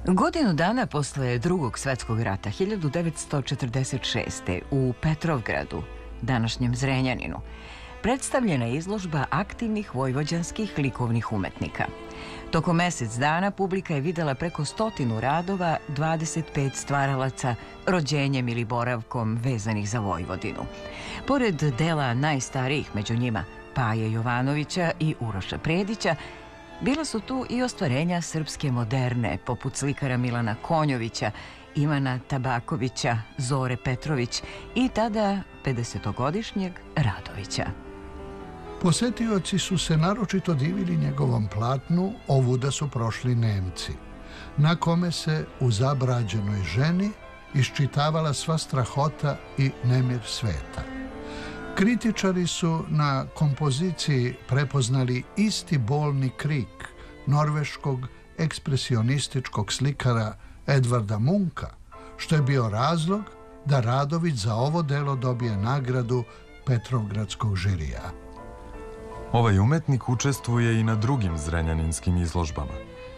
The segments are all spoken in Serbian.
Godinu dana posle Drugog svetskog rata, 1946. u Petrovgradu, današnjem Zrenjaninu, predstavljena je izložba aktivnih vojvođanskih likovnih umetnika. Tokom mesec dana publika je videla preko 100 radova 25 stvaralaca rođenjem ili boravkom vezanih za Vojvodinu. Pored dela najstarijih među njima, Paje Jovanovića i Uroša Predića, bila su tu i ostvarenja srpske moderne, poput slikara Milana Konjovića, Ivana Tabakovića, Zore Petrović i tada 50-godišnjeg Radovića. Posetioci su se naročito divili njegovom platnu Ovuda su prošli Nemci, na kome se u zabrađenoj ženi iščitavala sva strahota i nemir sveta. Kritičari su na kompoziciji prepoznali isti bolni krik norveškog ekspresionističkog slikara Edvarda Munka, što je bio razlog da Radović za ovo delo dobije nagradu Petrovgradskog žirija. Ovaj umetnik učestvuje i na drugim zrenjaninskim izložbama.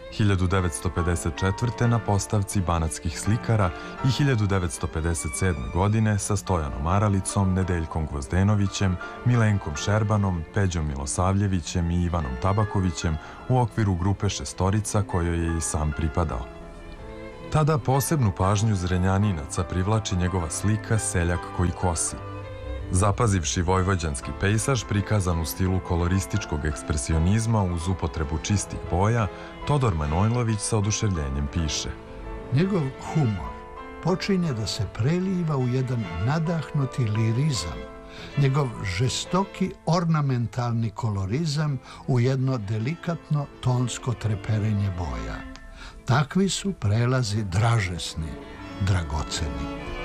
1954. na postavci banatskih slikara i 1957. godine sa Stojanom Aralicom, Nedeljkom Gvozdenovićem, Milenkom Šerbanom, Peđom Milosavljevićem i Ivanom Tabakovićem u okviru grupe Šestorica kojoj je i sam pripadao. Tada posebnu pažnju Zrenjaninaca privlači njegova slika Seljak koji kosi. Zapazivši vojvođanski pejsaž prikazan u stilu kolorističkog ekspresionizma uz upotrebu čistih boja, Todor Manojlović sa oduševljenjem piše: Njegov humor počinje da se preliva u jedan nadahnuti lirizam, njegov žestoki ornamentalni kolorizam u jedno delikatno tonsko treperenje boja. Takvi su prelazi dražesni, dragoceni.